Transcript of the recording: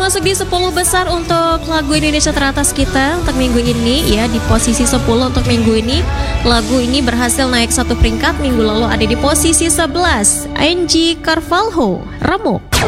masuk di 10 besar untuk lagu Indonesia teratas kita untuk minggu ini ya. Di posisi 10 untuk minggu ini, lagu ini berhasil naik 1 peringkat. Minggu lalu ada di posisi 11, Angie Carvalho, Remuk.